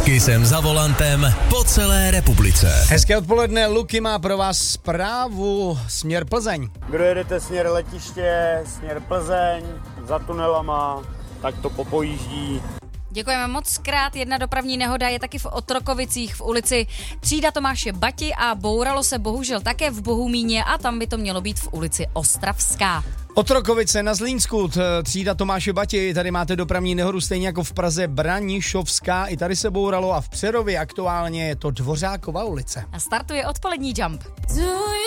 Taky jsem za volantem po celé republice. Hezké odpoledne, Luky má pro vás zprávu směr Plzeň. Kdo jedete směr letiště, směr Plzeň, za tunelama, tak to popojíždí. Děkujeme moc krát. Jedna dopravní nehoda je taky v Otrokovicích v ulici Třída Tomáše Bati a bouralo se bohužel také v Bohumíně a tam by to mělo být v ulici Ostravská. Otrokovice na Zlínsku, Třída Tomáše Bati, tady máte dopravní nehodu stejně jako v Praze Branišovská, i tady se bouralo a v Přerově aktuálně je to Dvořákova ulice. A startuje odpolední Jump.